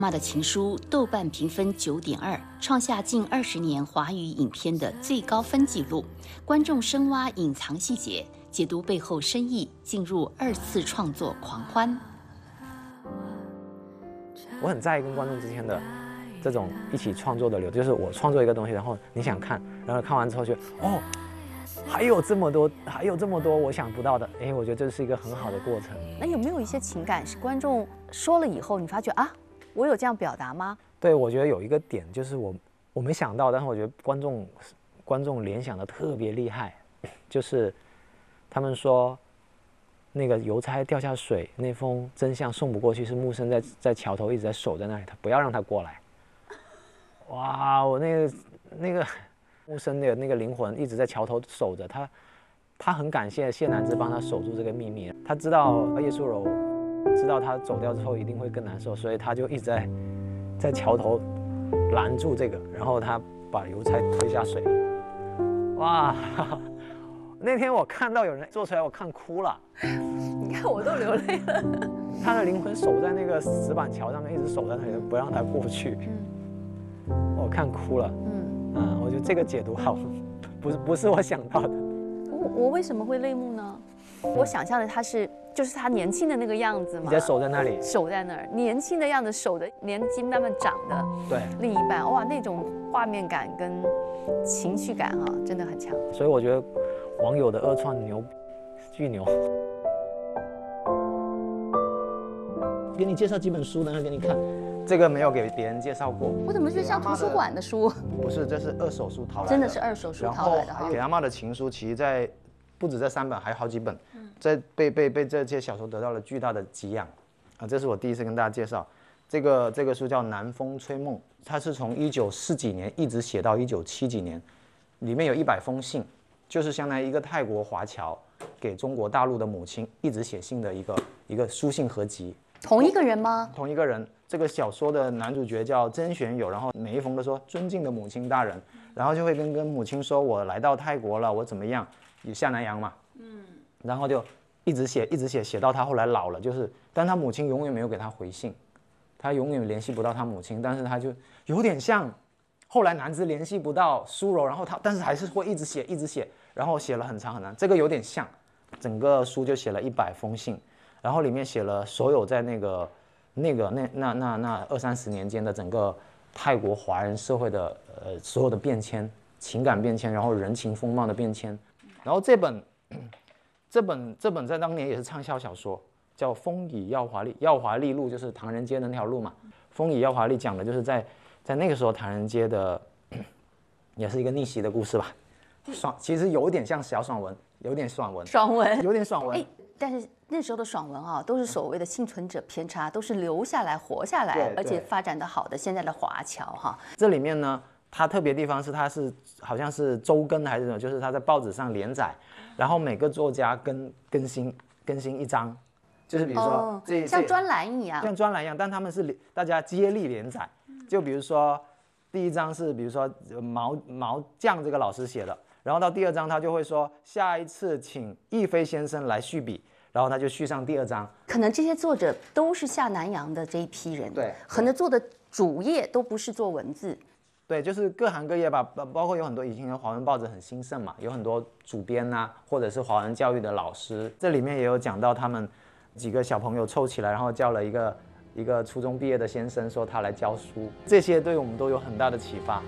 妈的情书豆瓣评分9.2，创下近20年华语影片的最高分纪录。观众深挖隐藏细节，解读背后深意，进入2次创作狂欢。 我很在意跟观众之间的这种一起创作的流，就是我创作一个东西，然后你想看，然后看完之后就还有这么多我想不到的，我觉得这是一个很好的过程。 那有没有一些情感是观众说了以后，你发觉啊，我有这样表达吗？ 对，我觉得有一个点就是我没想到，但是我觉得观众联想的特别厉害，就是他们说那个邮差掉下水，那封真相送不过去，是木生在桥头一直在守在那里，他不要让他过来。哇，我那个木生的那个灵魂一直在桥头守着他很感谢谢南枝帮他守住这个秘密，他知道叶素柔知道他走掉之后一定会更难受，所以他就一直在桥头拦住这个，然后他把邮差推下水。哇，那天我看到有人做出来，我看哭了。 你看我都流泪了。 他的灵魂守在那个石板桥上面，一直守在那里，不让他过去。我看哭了。我觉得这个解读好，不是我想到的。 我为什么会泪目呢？我想象的就是他年轻的那个样子嘛。 你在守在那里， 守在那儿，年轻的样子，守的年纪慢慢长的。 对， 另一半，哇，那种画面感跟情绪感啊，真的很强。 所以我觉得网友的二创牛，巨牛。给你介绍几本书，等下给你看。这个没有给别人介绍过。 我怎么觉得像图书馆的书？ 不是，这是二手书淘来的。 真的是二手书淘来的哈。 给阿嬷的情书，其实不止这3本，还有好几本，在被这些小说得到了巨大的给养啊！这是我第一次跟大家介绍。这个书叫《南风吹梦》，它是从1940几年一直写到1970几年，里面有100封信，就是相当于一个泰国华侨给中国大陆的母亲一直写信的一个书信合集。 同一个人吗？ 同一个人。这个小说的男主角叫曾玄友，然后每一封都说尊敬的母亲大人，然后就会跟母亲说，我来到泰国了，我怎么样，有下南洋嘛，然后就一直写到他后来老了，但他母亲永远没有给他回信，他永远联系不到他母亲，但是他就有点像后来南枝联系不到苏柔，然后但是还是会一直写，然后写了很长很长，这个有点像，整个书就写了100封信，然后里面写了所有在那20-30年间的整个泰国华人社会的所有的变迁，情感变迁，然后人情风貌的变迁。然后这本在当年也是畅销小说，叫《风雨耀华丽》，耀华丽路就是唐人街那条路嘛。风雨耀华丽讲的就是在那个时候唐人街的，也是一个逆袭的故事吧。其实有点像小爽文，有点爽文。 但是那时候的爽文啊，都是所谓的幸存者偏差，都是留下来活下来，而且发展的好的现在的华侨哈。 这里面呢，它特别地方是它是好像是周更还是什么，就是它在报纸上连载，然后每个作家更新一章，就是比如说像专栏一样， 但他们是大家接力连载，就比如说第1章是比如说毛将这个老师写的，然后到第2章他就会说下一次请亦菲先生来续笔。然后他就续上第2章， 可能这些作者都是下南洋的这一批人， 对， 可能做的主业都不是做文字， 对，就是各行各业吧，包括有很多以前的华文报纸很兴盛嘛，有很多主编啊，或者是华文教育的老师，这里面也有讲到他们几个小朋友凑起来，然后叫了一个初中毕业的先生，说他来教书，这些对我们都有很大的启发。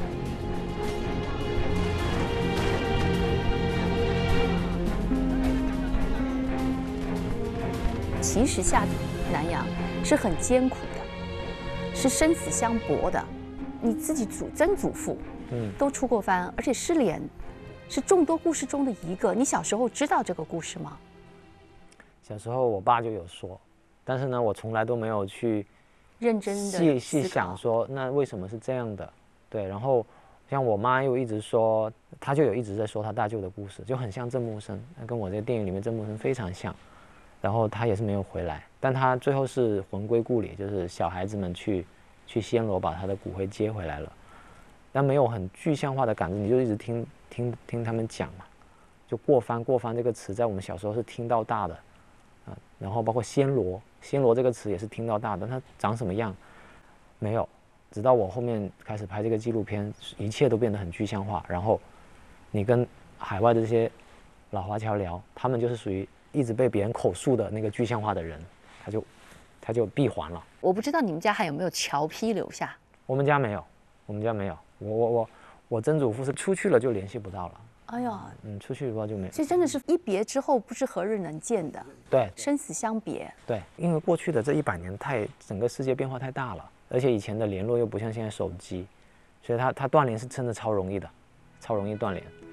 其实下南洋是很艰苦的，是生死相搏的。你自己曾祖父，都出过番，而且失联，是众多故事中的一个。你小时候知道这个故事吗？ 小时候我爸就有说，但是呢，我从来都没有去认真的细想说，那为什么是这样的？对，然后像我妈又一直说，她就有一直在说她大舅的故事，就很像郑木生，跟我这电影里面郑木生非常像。然后他也是没有回来，但他最后是魂归故里，就是小孩子们去暹罗把他的骨灰接回来了，但没有很具象化的感觉，你就一直听他们讲嘛，就过番这个词在我们小时候是听到大的，然后包括暹罗这个词也是听到大的，它长什么样， 没有，直到我后面开始拍这个纪录片，一切都变得很具象化。然后你跟海外的这些老华侨聊，他们就是属于一直被别人口述的那个具象化的人，他就闭环了。 我不知道你们家还有没有侨批留下？ 我们家没有，我们家没有。我曾祖父是出去了就联系不到了。 哎呀， 出去的话就没有。 这真的是一别之后不知何日能见的， 对， 生死相别。 对，因为过去的这100年整个世界变化太大了，而且以前的联络又不像现在手机，所以他断联是真的超容易的，超容易断联。